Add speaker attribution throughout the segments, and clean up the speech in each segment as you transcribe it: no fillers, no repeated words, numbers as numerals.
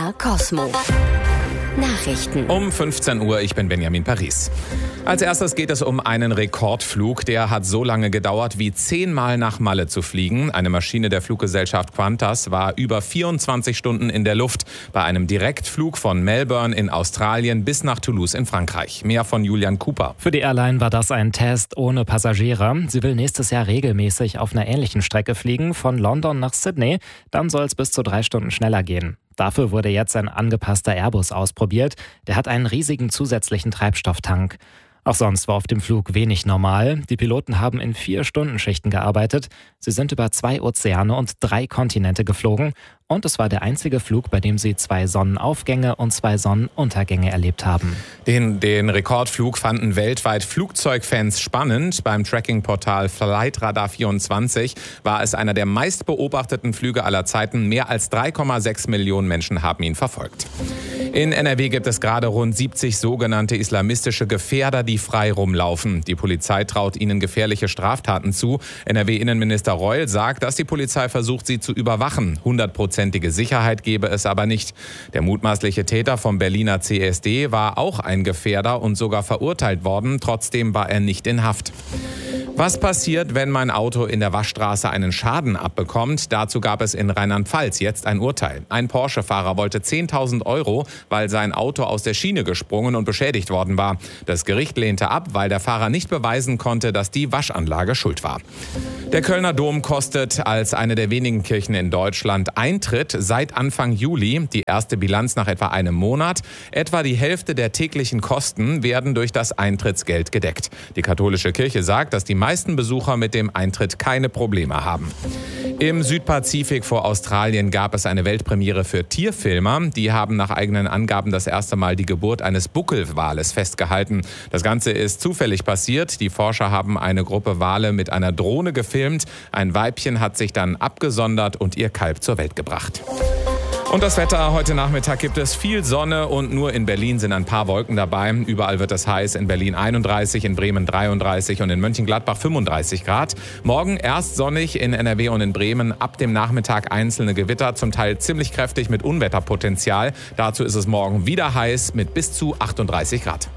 Speaker 1: MDR Cosmo. Nachrichten.
Speaker 2: Um 15 Uhr, ich bin Benjamin Paris. Als erstes geht es um einen Rekordflug. Der hat so lange gedauert, wie 10-mal nach Malle zu fliegen. Eine Maschine der Fluggesellschaft Qantas war über 24 Stunden in der Luft bei einem Direktflug von Melbourne in Australien bis nach Toulouse in Frankreich. Mehr von Julian Cooper.
Speaker 3: Für die Airline war das ein Test ohne Passagiere. Sie will nächstes Jahr regelmäßig auf einer ähnlichen Strecke fliegen, von London nach Sydney. Dann soll es bis zu 3 Stunden schneller gehen. Dafür wurde jetzt ein angepasster Airbus ausprobiert. Der hat einen riesigen zusätzlichen Treibstofftank. Auch sonst war auf dem Flug wenig normal. Die Piloten haben in 4-Stunden-Schichten gearbeitet. Sie sind über 2 Ozeane und 3 Kontinente geflogen. Und es war der einzige Flug, bei dem sie 2 Sonnenaufgänge und 2 Sonnenuntergänge erlebt haben.
Speaker 2: Den Rekordflug fanden weltweit Flugzeugfans spannend. Beim Tracking-Portal Flightradar24 war es einer der meist beobachteten Flüge aller Zeiten. Mehr als 3,6 Millionen Menschen haben ihn verfolgt. In NRW gibt es gerade rund 70 sogenannte islamistische Gefährder, die frei rumlaufen. Die Polizei traut ihnen gefährliche Straftaten zu. NRW-Innenminister Reul sagt, dass die Polizei versucht, sie zu überwachen. 100%ige Sicherheit gebe es aber nicht. Der mutmaßliche Täter vom Berliner CSD war auch ein Gefährder und sogar verurteilt worden. Trotzdem war er nicht in Haft. Was passiert, wenn mein Auto in der Waschstraße einen Schaden abbekommt? Dazu gab es in Rheinland-Pfalz jetzt ein Urteil. Ein Porsche-Fahrer wollte 10.000 €, weil sein Auto aus der Schiene gesprungen und beschädigt worden war. Das Gericht lehnte ab, weil der Fahrer nicht beweisen konnte, dass die Waschanlage schuld war. Der Kölner Dom kostet als eine der wenigen Kirchen in Deutschland Eintritt seit Anfang Juli. Die erste Bilanz nach etwa einem Monat. Etwa die Hälfte der täglichen Kosten werden durch das Eintrittsgeld gedeckt. Die katholische Kirche sagt, dass die meisten Besucher mit dem Eintritt keine Probleme haben. Im Südpazifik vor Australien gab es eine Weltpremiere für Tierfilmer. Die haben nach eigenen Angaben das erste Mal die Geburt eines Buckelwales festgehalten. Das Ganze ist zufällig passiert. Die Forscher haben eine Gruppe Wale mit einer Drohne gefilmt. Ein Weibchen hat sich dann abgesondert und ihr Kalb zur Welt gebracht. Und das Wetter, heute Nachmittag gibt es viel Sonne und nur in Berlin sind ein paar Wolken dabei. Überall wird es heiß, in Berlin 31, in Bremen 33 und in Mönchengladbach 35 Grad. Morgen erst sonnig in NRW und in Bremen, ab dem Nachmittag einzelne Gewitter, zum Teil ziemlich kräftig mit Unwetterpotenzial. Dazu ist es morgen wieder heiß mit bis zu 38 Grad.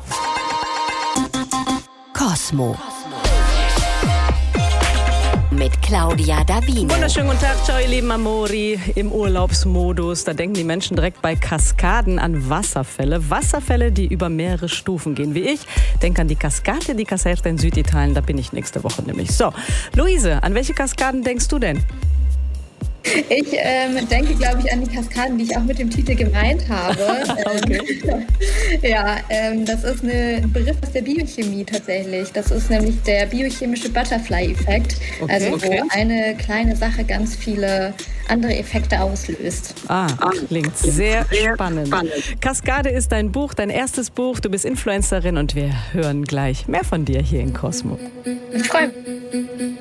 Speaker 1: Cosmo. Mit Claudia Davino.
Speaker 4: Wunderschönen guten Tag, ciao ihr lieben Amori. Im Urlaubsmodus, da denken die Menschen direkt bei Kaskaden an Wasserfälle. Wasserfälle, die über mehrere Stufen gehen. Wie ich denke an die Cascate di Caserta in Süditalien, da bin ich nächste Woche nämlich. So, Luise, an welche Kaskaden denkst du denn?
Speaker 5: Ich denke, glaube ich, an die Kaskaden, die ich auch mit dem Titel gemeint habe. Das ist ein Begriff aus der Biochemie tatsächlich. Das ist nämlich der biochemische Butterfly-Effekt. Wo eine kleine Sache ganz viele andere Effekte auslöst.
Speaker 4: Klingt sehr spannend. Kaskade ist dein Buch, dein erstes Buch. Du bist Influencerin und wir hören gleich mehr von dir hier in Cosmo.
Speaker 5: Ich freue mich.